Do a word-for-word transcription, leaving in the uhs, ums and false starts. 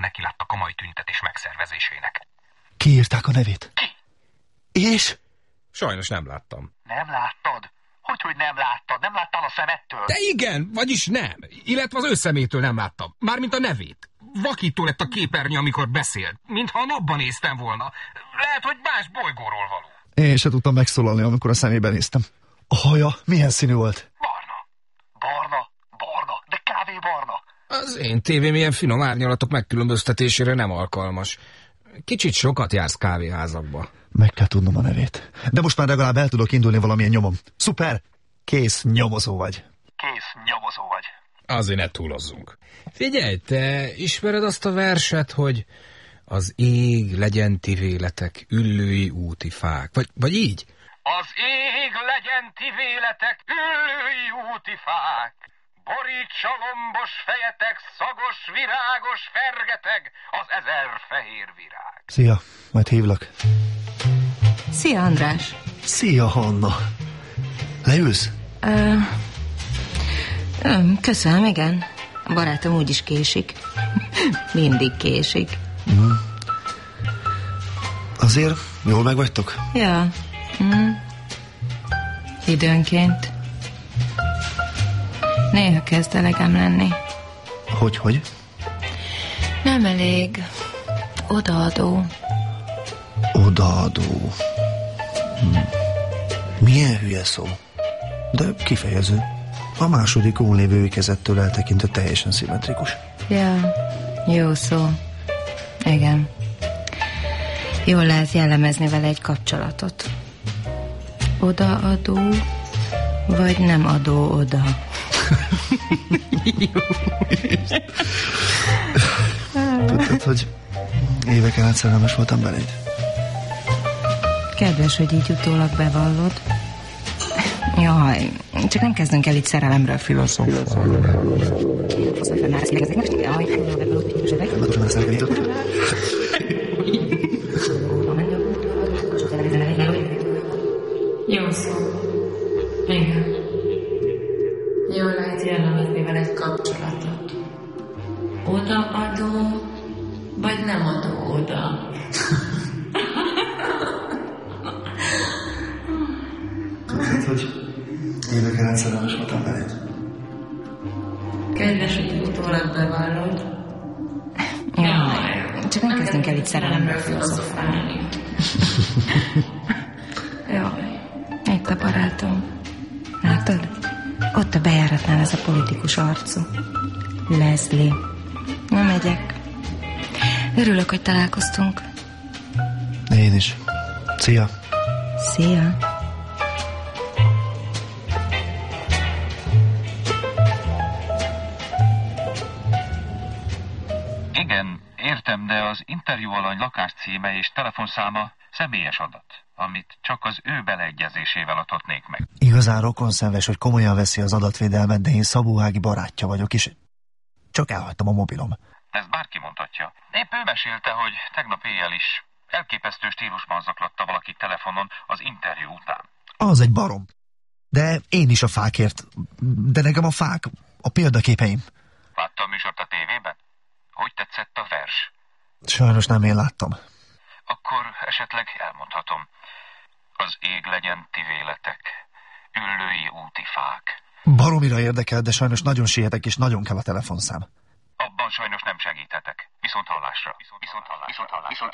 neki lett a komoly tüntetés megszervezésének. Kiírták a nevét? Ki? És? Sajnos nem láttam. Nem láttad? Hogyhogy nem láttad? Nem láttál a szemettől? De igen, vagyis nem. Illetve az ő szemétől nem láttam. Mármint a nevét. Vakító lett a képernyő, amikor beszélt. Mintha a napban néztem volna. Lehet, hogy más bolygóról való. Én se tudtam megszólalni, amikor a szemébe néztem. A haja milyen színű volt? Barna. Barna. Barna. De kávébarna. Az én tévém ilyen finom árnyalatok megkülönböztetésére nem alkalmas. Kicsit sokat jársz kávéházakba. Meg kell tudnom a nevét. De most már legalább el tudok indulni valamilyen nyomom. Szuper! Kész nyomozó vagy. Kész nyomozó vagy. Azért ne túlozzunk. Figyelj, te ismered azt a verset, hogy az ég legyen ti véletek, üllői úti fák. Vagy, vagy így? Az ég legyen ti véletek, üllői úti fák. Borítsa lombos fejetek, szagos, virágos fergeteg, az ezer fehér virág. Szia, majd hívlak. Szia, András. Szia, Hanna. Leülsz? Uh, köszönöm, igen. A barátom úgyis késik. Mindig késik. Mm. Azért jól megvagytok? Ja. Mm. Időnként. Néha kezd elegem lenni. Hogy, hogy? Nem elég odaadó. Odaadó. Hm. Milyen hülye szó. De kifejező. A második ónlévő kezettől eltekintve teljesen szimmetrikus. Ja, jó szó. Igen. Jól lehet jellemezni vele egy kapcsolatot. Odaadó, vagy nem adó oda. Jó. Tudtad, hogy éveken át szerelmes voltam beléd? Kedves, hogy így utólag bevallod. Jaj, csak nem kezdünk el itt szerelemről filozófálni. Jó szó. Igen. Jól lehet jellemezni vele egy kapcsolatot. Odaadó, vagy nem adó oda. Tudod, hogy éveken át szerelmes voltam beléd? Kedves, hogy utólag bevallod. Jaj, csak nem kezdünk el itt szerelemről filozofálni. Jaj, itt a barátom. Látod? Ott a bejáratnál ez a politikus arcú. Leslie. Na, megyek. Örülök, hogy találkoztunk. Én is. Szia. Szia. Igen, értem, de az interjú alany lakáscíme és telefonszáma személyes adat, amit csak az ő beleegyezésével adhatnék meg. Igazán rokonszenves, hogy komolyan veszi az adatvédelmet, de én Szabó Ági barátja vagyok, és csak elhagytam a mobilom. Ezt bárki mondhatja. Épp ő mesélte, hogy tegnap éjjel is elképesztő stílusban zaklatta valaki telefonon az interjú után. Az egy barom. De én is a fákért. De nekem a fák a példaképeim. Látta a műsort a tévében? Hogy tetszett a vers? Sajnos nem én láttam. Akkor esetleg elmondhatom. Az ég legyen ti véletek, üllői úti fák. Baromira érdekel, de sajnos nagyon sietek, és nagyon kell a telefonszám. Abban sajnos nem segíthetek. Viszont hallásra. Viszont hallásra. Viszont hallásra.